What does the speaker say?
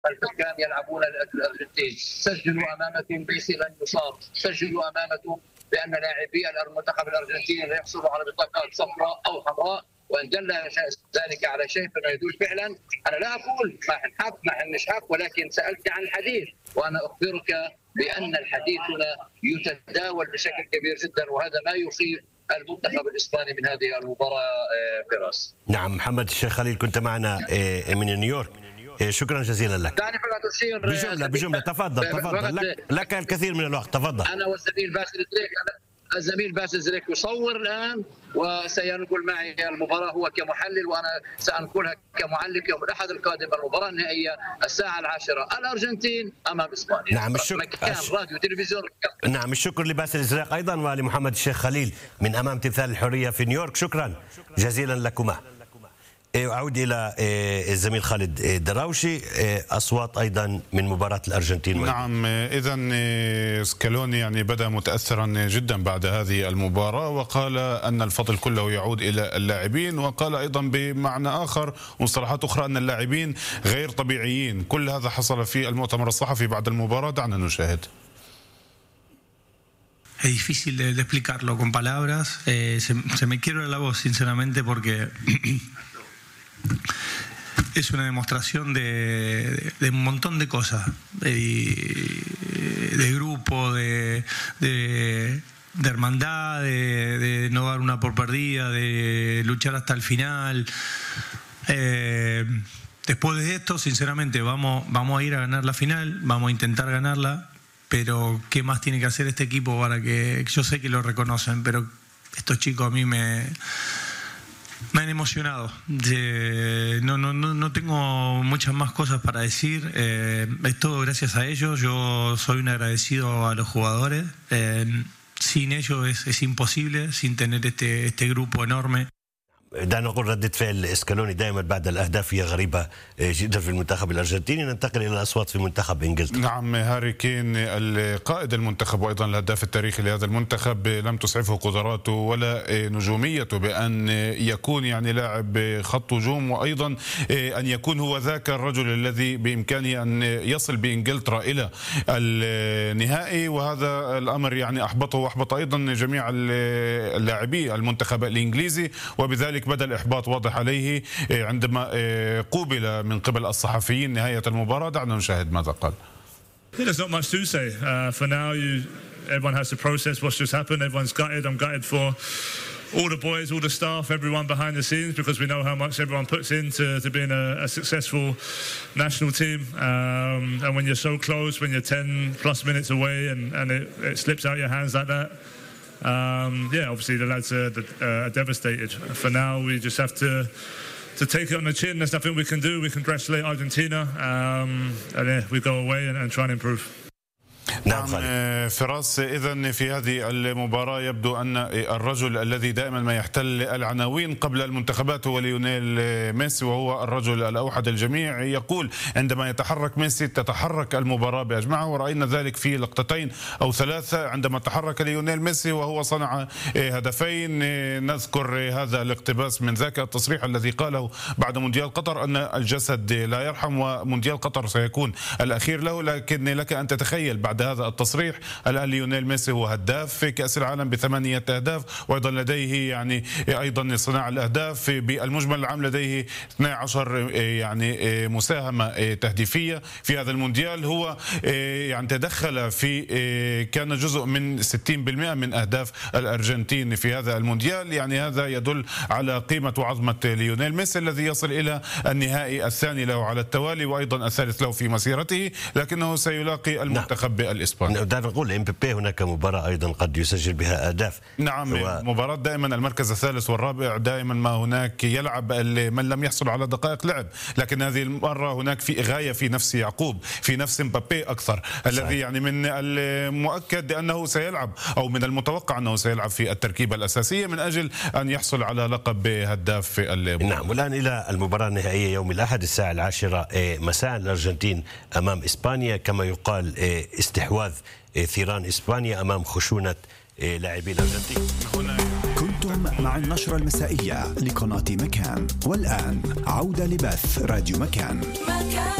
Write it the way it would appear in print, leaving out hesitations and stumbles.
الحكام يلعبون الأرجنتين، سجلوا أمامكم ميسي لن يصاب، سجلوا أمامكم بأن لاعبي المنتخب الأرجنتيني لا يحصلوا على بطاقات صفراء أو حمراء، وإن دل ذلك على شيء فما يدل فعلا. أنا لا أقول ما حنحق ما حنشحق، ولكن سألت عن الحديث، وأنا أخبرك بأن الحديث هنا يتداول بشكل كبير جدا، وهذا ما يخيف المنتخب الإسباني من هذه المباراة. فراس. نعم محمد الشيخ خليل، كنت معنا من نيويورك، شكرا جزيلا لك. دعني فقط أشير بجملة تفضل لك الكثير من الوقت، تفضل. أنا والزميل باسل زريك، الزميل باسل زريك يصور الآن وسينقل معي المباراة هو كمحلل، وأنا سأنقلها كمعلق يوم الأحد القادم. المباراة النهائية الساعة 10 الأرجنتين أمام إسبانيا. نعم راديو تلفزيون. نعم الشكر لباسل زريق أيضا ولمحمد الشيخ خليل من أمام تمثال الحرية في نيويورك، شكرا جزيلا لكما. أعود إلى الزميل خالد دراوشي، أصوات أيضا من مباراة الأرجنتين. نعم، إذن سكالوني يعني بدأ متأثرا جدا بعد هذه المباراة، وقال أن الفضل كله يعود إلى اللاعبين، وقال أيضا بمعنى آخر ومصطلحات أخرى أن اللاعبين غير طبيعيين. كل هذا حصل في المؤتمر الصحفي بعد المباراة، دعنا نشاهد. Es difícil de explicarlo con palabras, se me quiebra la voz sinceramente porque es una demostración de un montón de cosas, de grupo, de hermandad, de no dar una por perdida, de luchar hasta el final. Después de esto, sinceramente, vamos a ir a ganar la final, vamos a intentar ganarla, pero ¿qué más tiene que hacer este equipo para que... Yo sé que lo reconocen, pero estos chicos a mí me han emocionado. No tengo muchas más cosas para decir. Es todo gracias a ellos. Yo soy un agradecido a los jugadores. Sin ellos es imposible, sin tener este grupo enorme. دعنا نقول ردة فعل اسكالوني دائما بعد الأهداف هي غريبة جدا في المنتخب الأرجنتيني. ننتقل إلى الأصوات في منتخب إنجلترا. نعم، هاري كين القائد المنتخب وأيضا الهداف التاريخي لهذا المنتخب لم تسعفه قدراته ولا نجوميته بأن يكون يعني لاعب خط هجوم، وأيضا أن يكون هو ذاك الرجل الذي بإمكانه أن يصل بإنجلترا إلى النهائي، وهذا الأمر يعني أحبطه وأحبط أيضا جميع اللاعبي المنتخب الإنجليزي، وبذلك بدأ الإحباط واضح عليه عندما قوبل من قبل الصحفيين نهاية المباراة. دعنا نشاهد ماذا قال. There's not much to say. For now, everyone has to process what's just happened. Everyone's gutted. I'm gutted for all the boys, all the staff, everyone behind the scenes, because we know how much everyone puts into being a successful national team. And when you're so close, when you're 10 plus minutes away and it slips out your hands like that, obviously the lads are devastated. For now, we just have to take it on the chin. There's nothing we can do. We congratulate Argentina, and we go away and try and improve. نعم فراس، إذن في هذه المباراة يبدو أن الرجل الذي دائما ما يحتل العناوين قبل المنتخبات هو ليونيل ميسي، وهو الرجل الأوحد الجميع. يقول عندما يتحرك ميسي تتحرك المباراة بأجمعها، ورأينا ذلك في لقطتين أو ثلاثة عندما تحرك ليونيل ميسي وهو صنع هدفين. نذكر هذا الاقتباس من ذاك التصريح الذي قاله بعد مونديال قطر أن الجسد لا يرحم ومونديال قطر سيكون الأخير له. لكن لك أن تتخيل بعد هذا التصريح الآن ليونيل ميسي هو هداف في كأس العالم ب8 أهداف، وأيضا لديه يعني أيضا صناعة الأهداف. بالمجمل العام لديه 12 يعني مساهمة تهديفية في هذا المونديال. هو يعني تدخل في كان جزء من 60% من أهداف الأرجنتين في هذا المونديال. يعني هذا يدل على قيمة وعظمة ليونيل ميسي الذي يصل إلى النهائي الثاني له على التوالي وأيضا الثالث له في مسيرته، لكنه سيلاقي المنتخب الإسباني. دعنا نقول إمبابي هناك مباراة أيضا قد يسجل بها أهداف. نعم، مباراة دائما المركز الثالث والرابع دائما ما هناك يلعب من لم يحصل على دقائق لعب، لكن هذه المرة هناك في غاية في نفس يعقوب، في نفس إمبابي أكثر، الذي يعني من المؤكد أنه سيلعب أو من المتوقع أنه سيلعب في التركيبة الأساسية من أجل أن يحصل على لقب هداف في المباراة. نعم، والآن إلى المباراة النهائية يوم الأحد الساعة 10 مساء. الأرجنتين أمام إسبانيا، كما يقال استحواذ ثيران إسبانيا أمام خشونة لاعبي الأرجنتين. كنتم مع النشرة المسائية لقناة مكان، والآن عودة لبث راديو مكان.